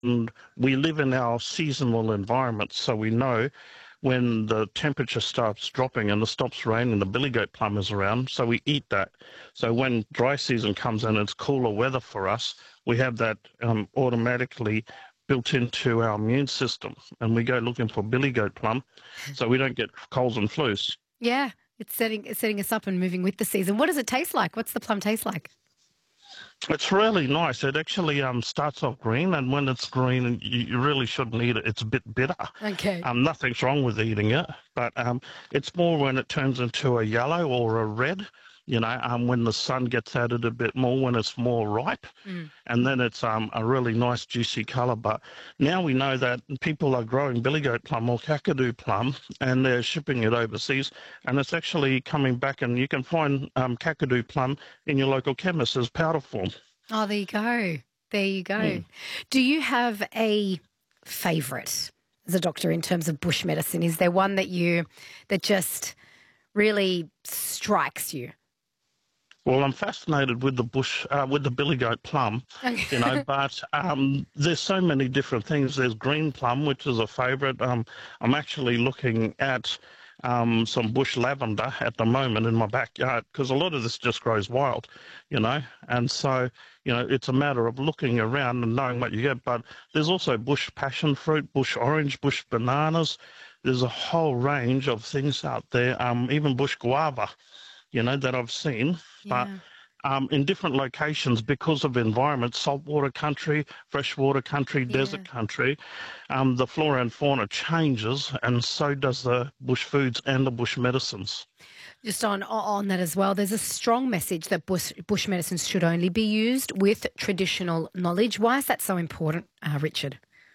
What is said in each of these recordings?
and we live in our seasonal environment, so we know when the temperature starts dropping and it stops raining, the billy goat plum is around, so we eat that. So when dry season comes in, it's cooler weather for us. We have that automatically built into our immune system, and we go looking for billy goat plum, so we don't get colds and flus. Yeah, it's setting us up and moving with the season. What does it taste like? What's the plum taste like? It's really nice. It actually starts off green, and when it's green, you really shouldn't eat it. It's a bit bitter. Okay. Nothing's wrong with eating it, but it's more when it turns into a yellow or a red. When the sun gets at it a bit more, when it's more ripe, Mm. and then it's a really nice juicy colour. But now we know that people are growing billy goat plum or kakadu plum, and they're shipping it overseas, and it's actually coming back, and you can find kakadu plum in your local chemist as powder form. Oh, there you go. There you go. Mm. Do you have a favourite as a doctor in terms of bush medicine? Is there one that just really strikes you? Well, I'm fascinated with the bush, with the billy goat plum, Okay. but there's so many different things. There's green plum, which is a favourite. I'm actually looking at some bush lavender at the moment in my backyard because a lot of this just grows wild, and so, it's a matter of looking around and knowing what you get. But there's also bush passion fruit, bush orange, bush bananas. There's a whole range of things out there, even bush guava, that I've seen. But Yeah. in different locations, because of environment, saltwater country, freshwater country, desert Yeah. country, the flora and fauna changes, and so does the bush foods and the bush medicines. Just on that as well, there's a strong message that bush medicines should only be used with traditional knowledge. Why is that so important, Richard?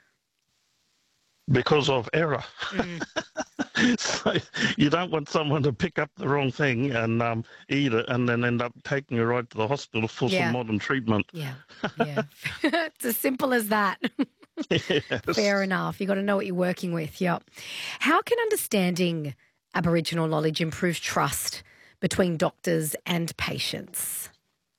Because of error. Mm. So you don't want someone to pick up the wrong thing and eat it and then end up taking you right to the hospital for some Yeah. modern treatment. Yeah. Yeah. It's as simple as that. Yes. Fair enough. You got to know what you're working with. Yep. How can understanding Aboriginal knowledge improve trust between doctors and patients?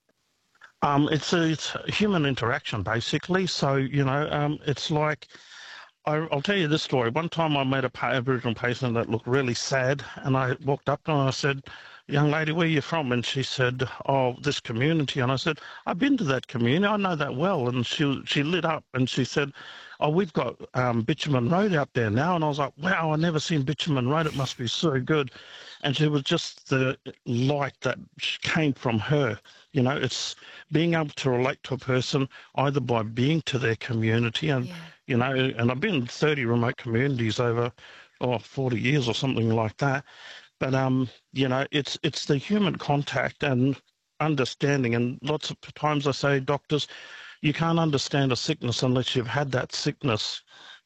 It's a human interaction basically. So it's like I'll tell you this story. One time I met a Aboriginal patient that looked really sad, and I walked up to her and I said, "Young lady, where are you from?" And she said, "Oh, this community." And I said, "I've been to that community. I know that well." And she lit up and she said, "Oh, we've got Bitumen Road out there now." And I was like, "Wow, I never seen Bitumen Road. It must be so good." And it was just the light that came from her. It's being able to relate to a person either by being to their community and Yeah. and I've been in 30 remote communities over 40 years or something like that. But it's the human contact and understanding. And lots of times I say, doctors, you can't understand a sickness unless you've had that sickness.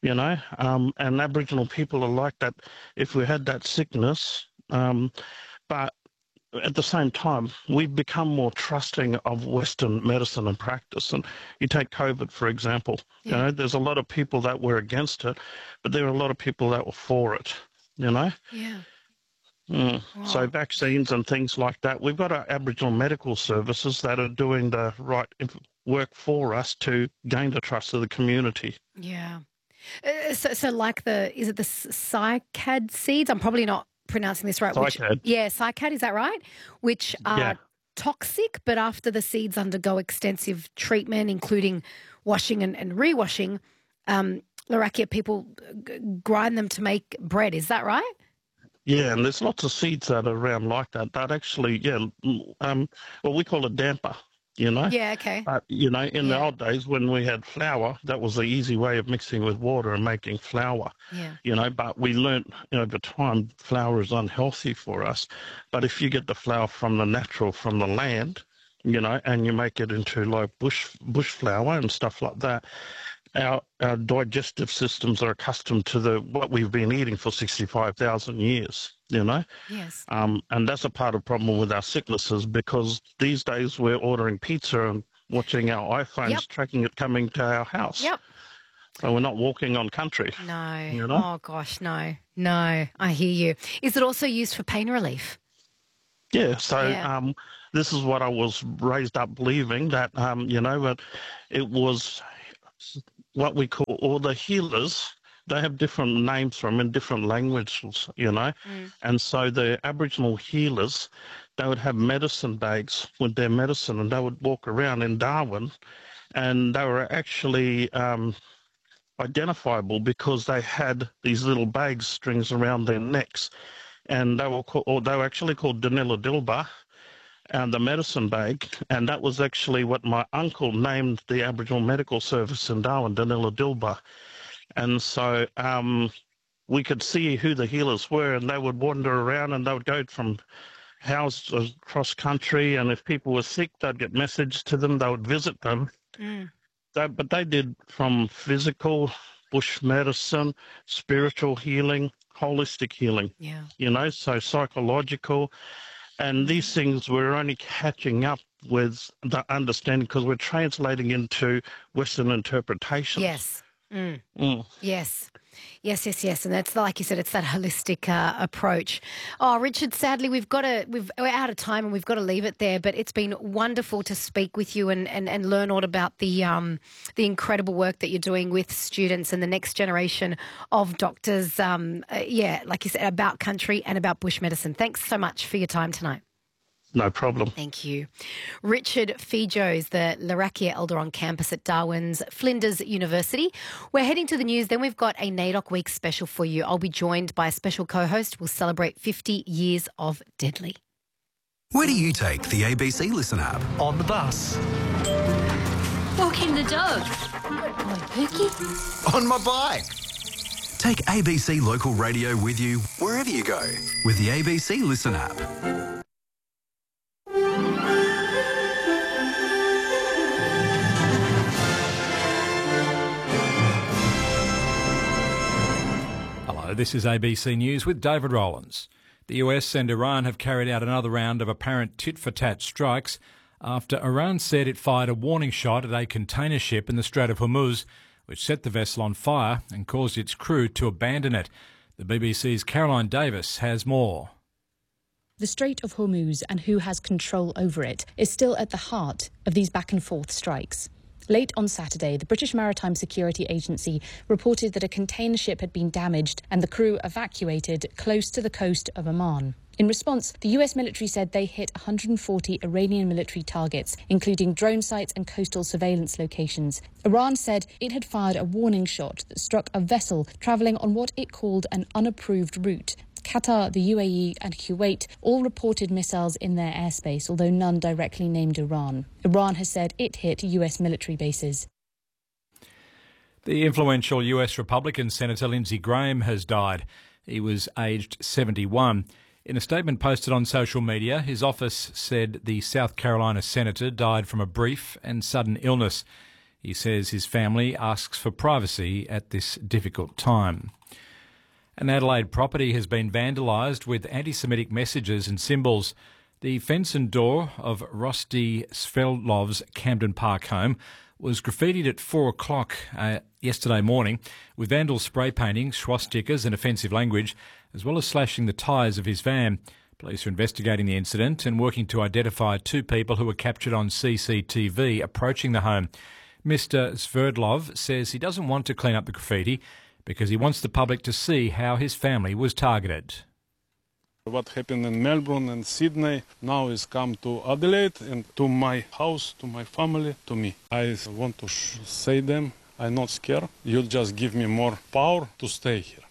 And Aboriginal people are like that. If we had that sickness, but at the same time, we've become more trusting of Western medicine and practice. And you take COVID, for example, Yeah. there's a lot of people that were against it, but there are a lot of people that were for it, you know? Yeah. So Oh, vaccines and things like that, we've got our Aboriginal medical services that are doing the right work for us to gain the trust of the community. yeah. So like is it the cycad seeds? I'm probably not pronouncing this right. So I Which, had, yeah, cycad, is that right? Which yeah. are toxic, but after the seeds undergo extensive treatment, including washing and rewashing, Larakia people grind them to make bread. Is that right? Yeah, and there's lots of seeds that are around like that. That actually, yeah, well, we call it damper, you know. Yeah. Okay. But, in the Yeah. old days when we had flour, that was the easy way of mixing with water and making flour, Yeah. But we learnt over time flour is unhealthy for us. But if you get the flour from the natural, from the land, and you make it into like bush flour and stuff like that, our digestive systems are accustomed to what we've been eating for 65,000 years, Yes. and that's a part of the problem with our sicknesses because these days we're ordering pizza and watching our Yep. iPhones tracking it coming to our house. Yep. So we're not walking on country, No. you know? Oh gosh, no. No. I hear you. Is it also used for pain relief? Yeah, so Yeah. this is what I was raised up believing that, but it was what we call, or the healers, they have different names for them in different languages, And so the Aboriginal healers, they would have medicine bags with their medicine, and they would walk around in Darwin, and they were actually identifiable because they had these little bag strings around their necks, and they were actually called Danila Dilba, and the medicine bag, and that was actually what my uncle named the Aboriginal Medical Service in Darwin, Danila Dilba. And so we could see who the healers were, and they would wander around, and they would go from houses across country, and if people were sick, they'd get messages to them, they would visit them. But they did from physical, bush medicine, spiritual healing, holistic healing, so psychological. And these things we're only catching up with the understanding because we're translating into Western interpretations. Yes. Yes. And that's, like you said, it's that holistic approach. Oh, Richard, sadly, we're out of time and we've got to leave it there. But it's been wonderful to speak with you and learn all about the incredible work that you're doing with students and the next generation of doctors. Like you said, about country and about bush medicine. Thanks so much for your time tonight. No problem. Thank you. Richard Fijos, the Larrakia Elder on campus at Darwin's Flinders University. We're heading to the news. Then we've got a NAIDOC Week special for you. I'll be joined by a special co-host. We'll celebrate 50 years of Deadly. Where do you take the ABC Listen app? On the bus. Walking the dog. On Pookie. On my bike. Take ABC Local Radio with you wherever you go with the ABC Listen app. This is ABC News with David Rowlands. The US and Iran have carried out another round of apparent tit-for-tat strikes after Iran said it fired a warning shot at a container ship in the Strait of Hormuz, which set the vessel on fire and caused its crew to abandon it. The BBC's Caroline Davis has more. The Strait of Hormuz and who has control over it is still at the heart of these back-and-forth strikes. Late on Saturday, the British Maritime Security Agency reported that a container ship had been damaged and the crew evacuated close to the coast of Oman. In response, the US military said they hit 140 Iranian military targets, including drone sites and coastal surveillance locations. Iran said it had fired a warning shot that struck a vessel travelling on what it called an unapproved route. Qatar, the UAE and Kuwait all reported missiles in their airspace, although none directly named Iran. Iran has said it hit US military bases. The influential US Republican Senator Lindsey Graham has died. He was aged 71. In a statement posted on social media, his office said the South Carolina senator died from a brief and sudden illness. He says his family asks for privacy at this difficult time. An Adelaide property has been vandalised with anti-Semitic messages and symbols. The fence and door of Rosti Svelov's Camden Park home was graffitied at 4 o'clock yesterday morning with vandals spray painting, swastikas and offensive language, as well as slashing the tyres of his van. Police are investigating the incident and working to identify two people who were captured on CCTV approaching the home. Mr. Sverdlov says he doesn't want to clean up the graffiti because he wants the public to see how his family was targeted. What happened in Melbourne and Sydney now is come to Adelaide and to my house, to my family, to me. I want to say them, I'm not scared. You just give me more power to stay here.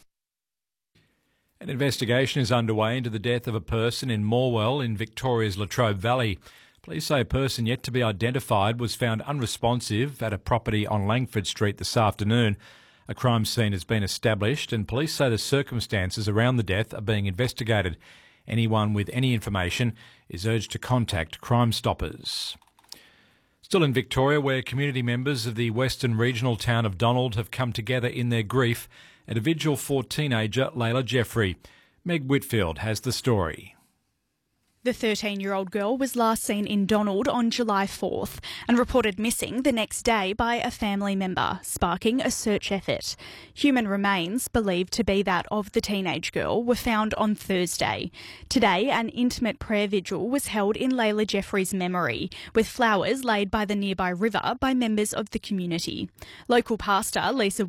An investigation is underway into the death of a person in Morwell in Victoria's Latrobe Valley. Police say a person yet to be identified was found unresponsive at a property on Langford Street this afternoon. A crime scene has been established and police say the circumstances around the death are being investigated. Anyone with any information is urged to contact Crime Stoppers. Still in Victoria, where community members of the Western regional town of Donald have come together in their grief at a vigil for teenager Layla Jeffrey. Meg Whitfield has the story. The 13-year-old girl was last seen in Donald on July 4th and reported missing the next day by a family member, sparking a search effort. Human remains, believed to be that of the teenage girl, were found on Thursday. Today, an intimate prayer vigil was held in Layla Jeffrey's memory, with flowers laid by the nearby river by members of the community. Local pastor Lisa